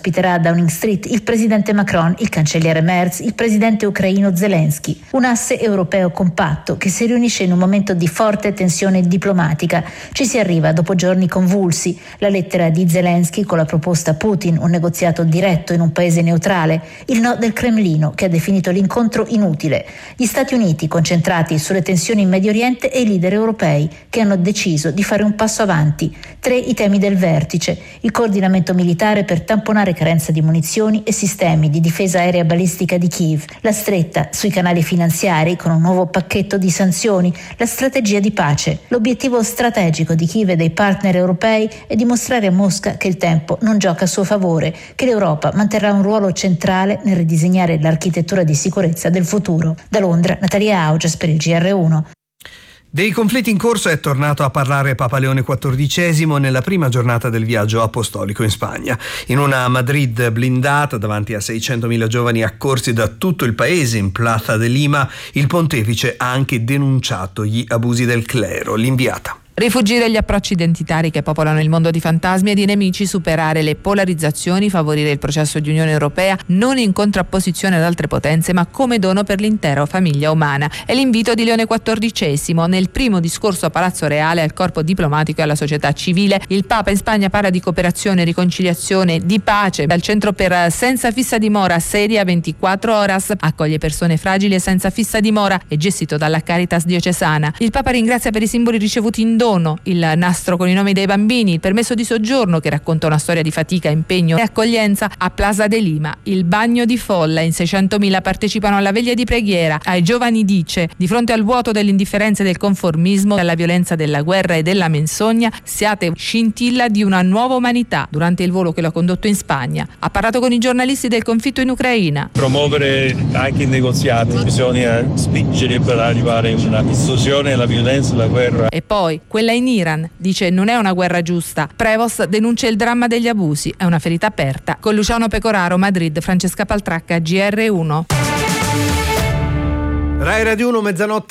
ospiterà a Downing Street il presidente Macron, il cancelliere Merz, il presidente ucraino Zelensky. Un asse europeo compatto che si riunisce in un momento di forte tensione diplomatica. Ci si arriva dopo giorni convulsi. La lettera di Zelensky con la proposta Putin, un negoziato diretto in un paese neutrale. Il no del Cremlino, che ha definito l'incontro inutile. Gli Stati Uniti concentrati sulle tensioni in Medio Oriente e i leader europei che hanno deciso di fare un passo avanti. 3 i temi del vertice: il coordinamento militare per tamponare carenza di munizioni e sistemi di difesa aerea balistica di Kiev, la stretta sui canali finanziari con un nuovo pacchetto di sanzioni, la strategia di pace. L'obiettivo strategico di Kiev e dei partner europei è dimostrare a Mosca che il tempo non gioca a suo favore, che l'Europa manterrà un ruolo centrale nel ridisegnare l'architettura di sicurezza del futuro. Da Londra, Natalia Augias per il GR1. Dei conflitti in corso è tornato a parlare Papa Leone XIV nella prima giornata del viaggio apostolico in Spagna. In una Madrid blindata davanti a 600.000 giovani accorsi da tutto il paese in Plaza de Lima, il pontefice ha anche denunciato gli abusi del clero. L'inviata. Rifugire gli approcci identitari che popolano il mondo di fantasmi e di nemici, superare le polarizzazioni, favorire il processo di Unione Europea non in contrapposizione ad altre potenze ma come dono per l'intera famiglia umana. È l'invito di Leone XIV nel primo discorso a Palazzo Reale al corpo diplomatico e alla società civile. Il Papa in Spagna parla di cooperazione, riconciliazione, di pace. Dal centro per senza fissa dimora, Sedia 24 Horas, accoglie persone fragili e senza fissa dimora, è gestito dalla Caritas diocesana. Il Papa ringrazia per i simboli ricevuti in dono, il nastro con i nomi dei bambini, il permesso di soggiorno che racconta una storia di fatica, impegno e accoglienza a Plaza de Lima, il bagno di folla, in 600.000 partecipano alla veglia di preghiera. Ai giovani dice: di fronte al vuoto dell'indifferenza e del conformismo, alla violenza della guerra e della menzogna, siate scintilla di una nuova umanità. Durante il volo che lo ha condotto in Spagna ha parlato con i giornalisti del conflitto in Ucraina. Promuovere anche i negoziati, bisogna spingere per arrivare a una dissoluzione, la violenza, la guerra. E poi quella in Iran, dice non è una guerra giusta. Prevost denuncia il dramma degli abusi, è una ferita aperta. Con Luciano Pecoraro, Madrid, Francesca Paltracca, GR1. Rai Radio 1,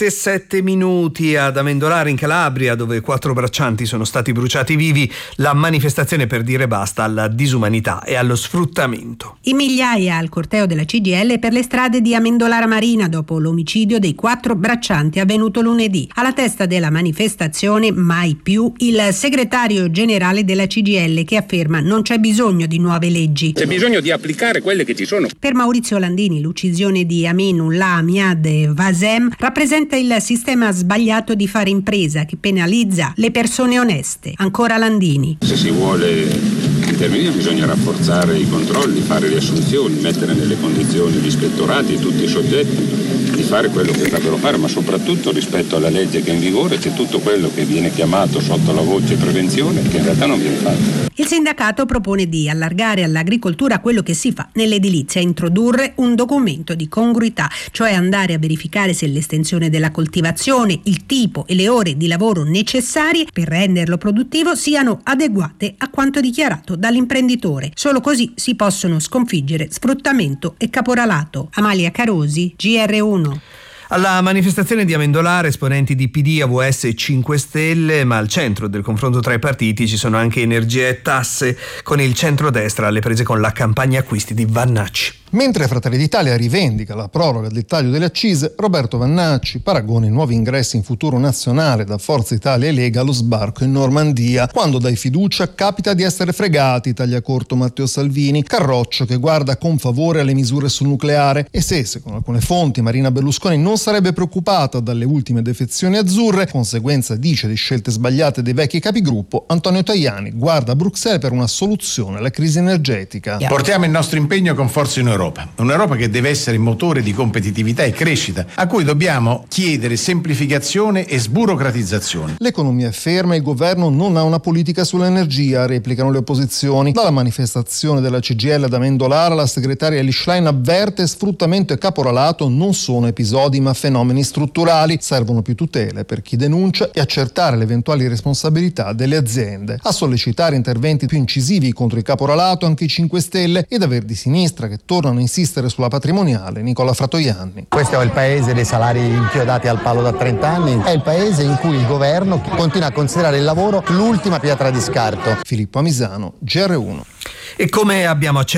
00:07 ad Amendolare in Calabria, dove 4 braccianti sono stati bruciati vivi, la manifestazione per dire basta alla disumanità e allo sfruttamento. In migliaia al corteo della CGIL per le strade di Amendolara Marina dopo l'omicidio dei 4 braccianti avvenuto lunedì. Alla testa della manifestazione mai più il segretario generale della CGIL, che afferma non c'è bisogno di nuove leggi. C'è bisogno di applicare quelle che ci sono. Per Maurizio Landini l'uccisione di Aminullah Ahmad e Vasem rappresenta il sistema sbagliato di fare impresa che penalizza le persone oneste. Ancora Landini. Se si vuole intervenire bisogna rafforzare i controlli, fare le assunzioni, mettere nelle condizioni gli ispettorati e tutti i soggetti di fare quello che dovrebbero fare, ma soprattutto rispetto alla legge che è in vigore c'è tutto quello che viene chiamato sotto la voce prevenzione che in realtà non viene fatto. Il sindacato propone di allargare all'agricoltura quello che si fa nell'edilizia, introdurre un documento di congruità, cioè andare a verificare se l'estensione della coltivazione, il tipo e le ore di lavoro necessarie per renderlo produttivo siano adeguate a quanto dichiarato dall'imprenditore. Solo così si possono sconfiggere sfruttamento e caporalato. Amalia Carosi, GR1. Alla manifestazione di Amendolare esponenti di PD, AVS e 5 Stelle, ma al centro del confronto tra i partiti ci sono anche energia e tasse, con il centrodestra alle prese con la campagna acquisti di Vannacci. Mentre Fratelli d'Italia rivendica la proroga del taglio delle accise, Roberto Vannacci paragona i nuovi ingressi in Futuro Nazionale da Forza Italia e Lega allo sbarco in Normandia. Quando dai fiducia capita di essere fregati, taglia corto Matteo Salvini, Carroccio che guarda con favore alle misure sul nucleare. E se, secondo alcune fonti, Marina Berlusconi non sarebbe preoccupata dalle ultime defezioni azzurre, conseguenza, dice, di scelte sbagliate dei vecchi capigruppo, Antonio Tajani guarda a Bruxelles per una soluzione alla crisi energetica. Portiamo il nostro impegno con forza in Europa. Un'Europa che deve essere motore di competitività e crescita, a cui dobbiamo chiedere semplificazione e sburocratizzazione. L'economia è ferma e il governo non ha una politica sull'energia, replicano le opposizioni. Dalla manifestazione della CGIL ad Amendolara, la segretaria Elly Schlein avverte: sfruttamento e caporalato non sono episodi ma fenomeni strutturali. Servono più tutele per chi denuncia e accertare le eventuali responsabilità delle aziende. A sollecitare interventi più incisivi contro il caporalato anche i 5 Stelle e da Verdi Sinistra, che tornano a insistere sulla patrimoniale, Nicola Fratoianni. Questo è il paese dei salari inchiodati al palo da 30 anni, è il paese in cui il governo continua a considerare il lavoro l'ultima pietra di scarto. Filippo Amisano, GR1. E come abbiamo accennato